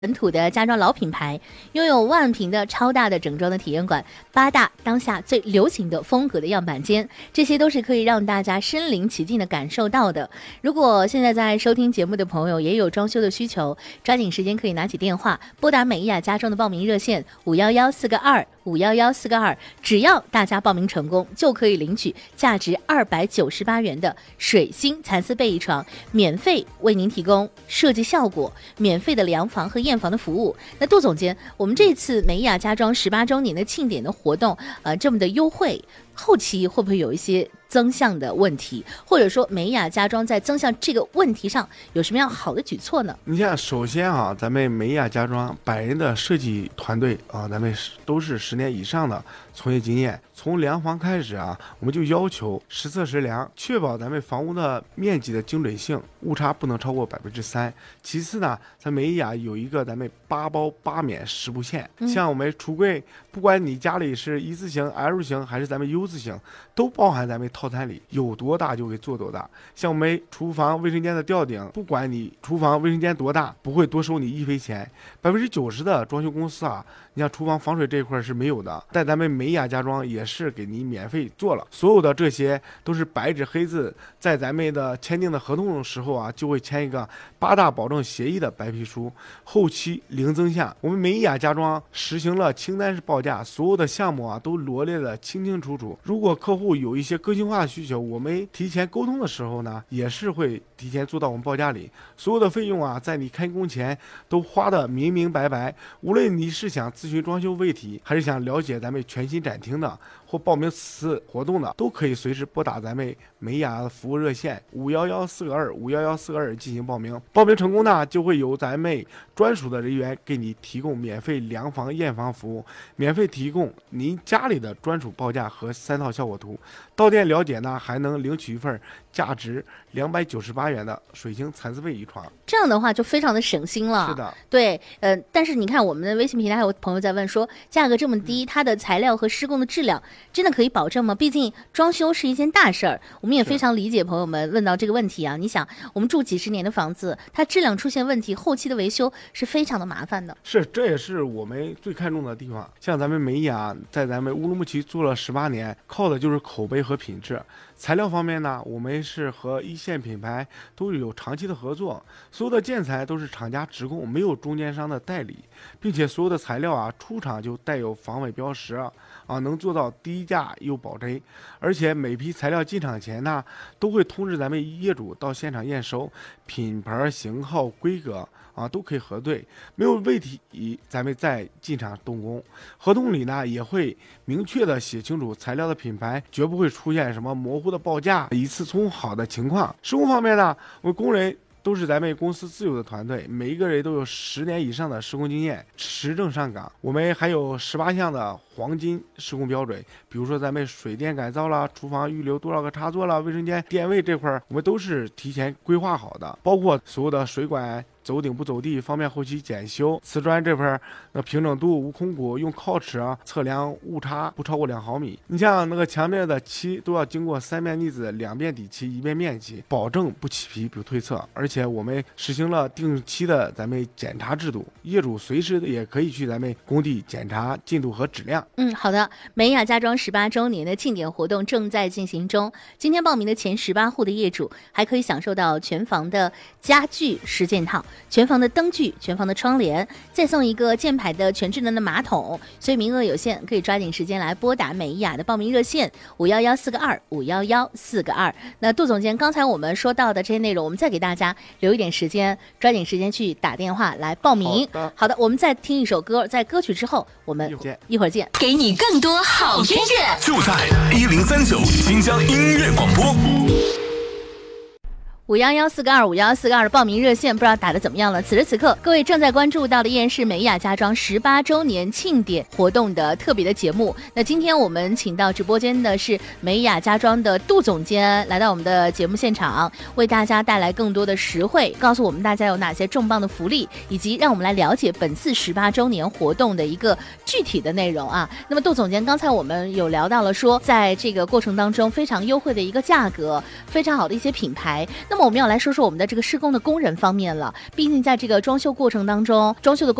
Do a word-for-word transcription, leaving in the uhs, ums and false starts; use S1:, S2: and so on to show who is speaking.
S1: 本土的家装老品牌，拥有万平的超大的整装的体验馆，八大当下最流行的风格的样板间，这些都是可以让大家身临其境的感受到的。如果现在在收听节目的朋友也有装修的需求，抓紧时间可以拿起电话拨打美雅家装的报名热线五幺幺四个二五幺幺四个二，只要大家报名成功，就可以领取价值二百九十八元的水星蚕丝被一床，免费为您提供设计效果、免费的量房和验房的服务。那杜总监，我们这次美雅家装十八周年的庆典的活动，呃，这么的优惠，后期会不会有一些增项的问题，或者说美雅家装在增项这个问题上有什么样好的举措呢？
S2: 你看，首先啊，咱们美雅家装百人的设计团队啊，咱们都是十年以上的从业经验。从量房开始啊，我们就要求实测实量，确保咱们房屋的面积的精准性，误差不能超过百分之三。其次呢，咱美雅有一个咱们八包八免十不限，嗯、像我们橱柜，不管你家里是一字型、L 型还是咱们 U 字型，都包含咱们套餐里，有多大就给做多大。像我们厨房卫生间的吊顶，不管你厨房卫生间多大，不会多收你一分钱。百分之九十的装修公司啊，你像厨房防水这一块是没有的，但咱们美雅家装也是给你免费做了。所有的这些都是白纸黑字，在咱们的签订的合同的时候啊，就会签一个八大保证协议的白皮书，后期零增项。我们美雅家装实行了清单式报价，所有的项目啊都罗列的清清楚楚。如果客户有一些个性化的需求，我们提前沟通的时候呢，也是会提前做到我们报价里。所有的费用啊，在你开工前都花的明明白白。无论你是想咨询装修问题，还是想了解咱们全新展厅的，或报名此次活动的，都可以随时拨打咱们美雅服务热线五幺幺四个二五幺幺四个二进行报名。报名成功呢，就会有咱们专属的人员给你提供免费量房验房服务，免费提供您家里的专属报价和三套效果图。到店了解呢，还能领取一份价值两百九十八元的水晶蚕丝被一床。
S1: 这样的话就非常的省心了。
S2: 是的，
S1: 对，呃，但是你看我们的微信平台还有朋友在问说，价格这么低，它的材料和施工的质量真的可以保证吗？毕竟装修是一件大事儿，我们也非常理解朋友们问到这个问题啊。你想，我们住几十年的房子，它质量出现问题，后期的维修是非常的麻烦的。
S2: 是，这也是我们最看重的地方。像咱们美雅在咱们乌鲁木齐做了十八年，靠的就是口碑和品质。材料方面呢，我们是和一线品牌都有长期的合作，所有的建材都是厂家直供，没有中间商的代理，并且所有的材料啊出厂就带有防伪标识啊，能做到低价又保真。而且每批材料进场前呢，都会通知咱们业主到现场验收，品牌、型号、规格啊都可以核对，没有问题咱们再进场动工。合同里呢也会明确的写清楚材料的品牌，绝不会出现什么模糊的报价、一次冲好的情况。施工方面呢，我们工人都是咱们公司自有的团队，每一个人都有十年以上的施工经验，持证上岗。我们还有十八项的黄金施工标准，比如说咱们水电改造啦、厨房预留多少个插座啦、卫生间电位这块，我们都是提前规划好的，包括所有的水管走顶不走地，方便后期检修。瓷砖这块那平整度、无空鼓，用铐尺啊测量误差不超过两毫米。你像那个墙面的漆都要经过三面腻子、两遍底漆、一遍面漆，保证不起皮不褪色。而且我们实行了定期的咱们检查制度，业主随时也可以去咱们工地检查进度和质量。
S1: 嗯，好的。美雅家装十八周年的庆典活动正在进行中，今天报名的前十八户的业主还可以享受到全房的家具十件套、全房的灯具、全房的窗帘，再送一个箭牌的全智能的马桶。所以名额有限，可以抓紧时间来拨打美雅的报名热线五幺幺四个二五幺幺四个二。那杜总监，刚才我们说到的这些内容，我们再给大家留一点时间，抓紧时间去打电话来报名。
S2: 好的，
S1: 好的，我们再听一首歌，在歌曲之后我们一会儿见，
S3: 给你更多好音乐，
S4: 就在一零三九新疆音乐广播。
S1: 五幺幺四个二五幺幺四个二的报名热线，不知道打得怎么样了？此时此刻，各位正在关注到的依然是美雅家装十八周年庆典活动的特别的节目。那今天我们请到直播间的是美雅家装的杜总监，来到我们的节目现场，为大家带来更多的实惠，告诉我们大家有哪些重磅的福利，以及让我们来了解本次十八周年活动的一个具体的内容啊。那么杜总监，刚才我们有聊到了说，在这个过程当中非常优惠的一个价格，非常好的一些品牌。那么么我们要来说说我们的这个施工的工人方面了。毕竟在这个装修过程当中，装修的工